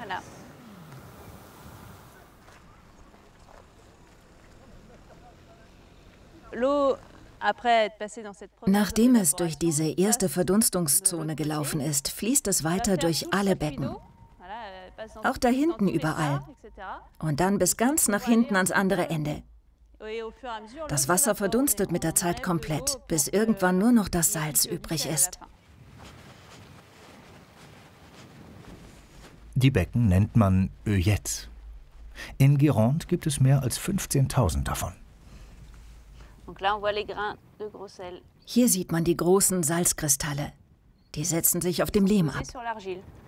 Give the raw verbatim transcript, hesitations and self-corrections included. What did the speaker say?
Nachdem es durch diese erste Verdunstungszone gelaufen ist, fließt es weiter durch alle Becken. Auch da hinten überall. Und dann bis ganz nach hinten ans andere Ende. Das Wasser verdunstet mit der Zeit komplett, bis irgendwann nur noch das Salz übrig ist. Die Becken nennt man Œillettes. In Gironde gibt es mehr als fünfzehntausend davon. Hier sieht man die großen Salzkristalle. Die setzen sich auf dem Lehm ab.